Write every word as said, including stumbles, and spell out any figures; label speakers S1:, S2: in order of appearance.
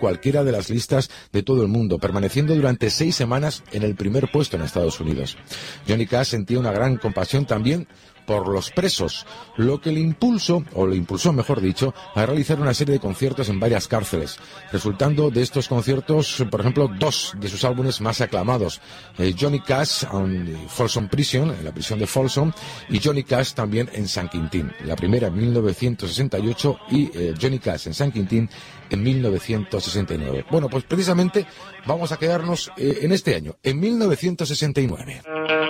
S1: cualquiera de las listas de todo el mundo, permaneciendo durante seis semanas en el primer puesto en Estados Unidos. Johnny Cash sentía una gran compasión también por los presos, lo que le impulsó, o le impulsó mejor dicho, a realizar una serie de conciertos en varias cárceles, resultando de estos conciertos, por ejemplo, dos de sus álbumes más aclamados, eh, Johnny Cash en Folsom Prison, en la prisión de Folsom, y Johnny Cash también en San Quintín, la primera en mil novecientos sesenta y ocho y eh, Johnny Cash en San Quintín en mil novecientos sesenta y nueve. Bueno, pues precisamente vamos a quedarnos eh, en este año, en mil novecientos sesenta y nueve.